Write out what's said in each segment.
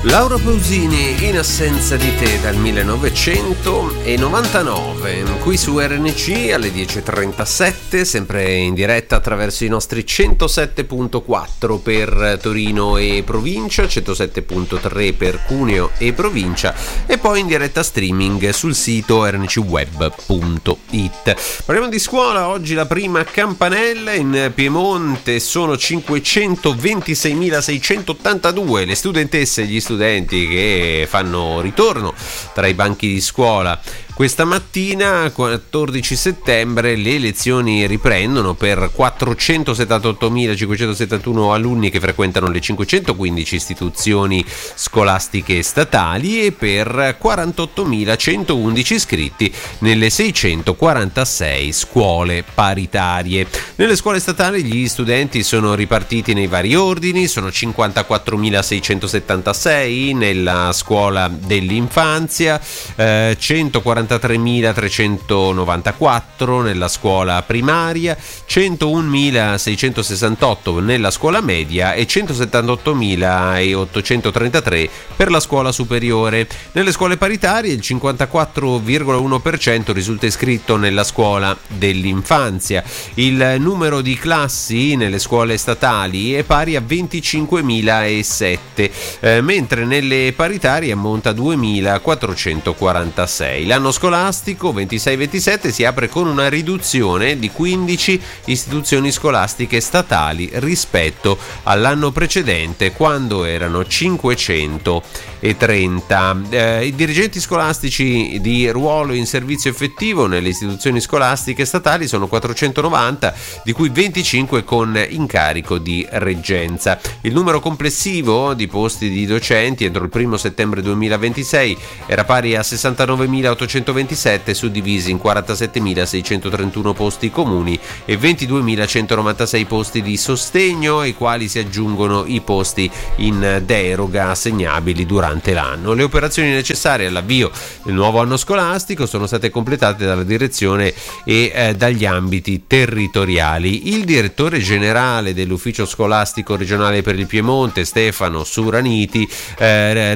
Laura Pausini, In assenza di te, dal 1999, qui su RNC alle 10.37, sempre in diretta attraverso i nostri 107.4 per Torino e provincia, 107.3 per Cuneo e provincia, e poi in diretta streaming sul sito rncweb.it. Parliamo di scuola, oggi la prima campanella. In Piemonte sono 526.682 le studentesse e gli studenti che fanno ritorno tra i banchi di scuola. Questa mattina, 14 settembre, le lezioni riprendono per 478.571 alunni che frequentano le 515 istituzioni scolastiche statali e per 48.111 iscritti nelle 646 scuole paritarie. Nelle scuole statali gli studenti sono ripartiti nei vari ordini, sono 54.676 nella scuola dell'infanzia, 143.394 nella scuola primaria, 101.668 nella scuola media e 178.833 per la scuola superiore. Nelle scuole paritarie il 54,1% risulta iscritto nella scuola dell'infanzia. Il numero di classi nelle scuole statali è pari a 25.007, mentre nelle paritarie ammonta a 2.446. L'anno scolastico 26-27 si apre con una riduzione di 15 istituzioni scolastiche statali rispetto all'anno precedente, quando erano 530. I dirigenti scolastici di ruolo in servizio effettivo nelle istituzioni scolastiche statali sono 490, di cui 25 con incarico di reggenza. Il numero complessivo di posti di docenti entro il 1 settembre 2026 era pari a 69.827, suddivisi in 47.631 posti comuni e 22.196 posti di sostegno, ai quali si aggiungono i posti in deroga assegnabili durante l'anno. Le operazioni necessarie all'avvio del nuovo anno scolastico sono state completate dalla direzione e dagli ambiti territoriali. Il direttore generale dell'ufficio scolastico regionale per il Piemonte, Stefano Suraniti, ha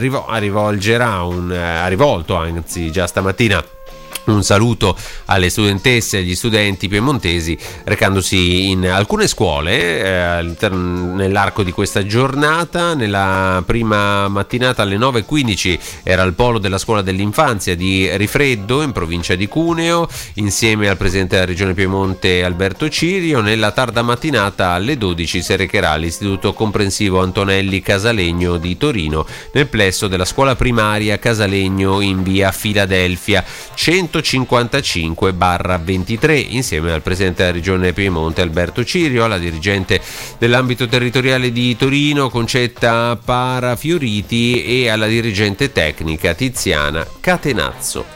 rivolto già stamattina un saluto alle studentesse e agli studenti piemontesi, recandosi in alcune scuole nell'arco di questa giornata. Nella prima mattinata alle 9.15 era il polo della scuola dell'infanzia di Rifreddo, in provincia di Cuneo, insieme al presidente della regione Piemonte Alberto Cirio. Nella tarda mattinata alle 12 si recherà all'istituto comprensivo Antonelli Casalegno di Torino, nel plesso della scuola primaria Casalegno in via Filadelfia 155/23, insieme al presidente della regione Piemonte Alberto Cirio, alla dirigente dell'ambito territoriale di Torino Concetta Parafioriti e alla dirigente tecnica Tiziana Catenazzo.